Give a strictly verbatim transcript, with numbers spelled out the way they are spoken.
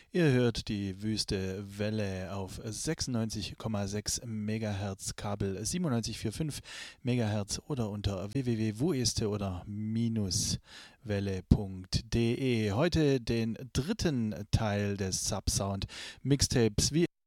Ihr hört die Wüste Welle auf sechsundneunzig Komma sechs Megahertz, Kabel siebenundneunzig Komma fünfundvierzig Megahertz oder unter w w w punkt wueste oder minuswelle punkt de. Heute den dritten Teil des Subsound Mixtapes. Wie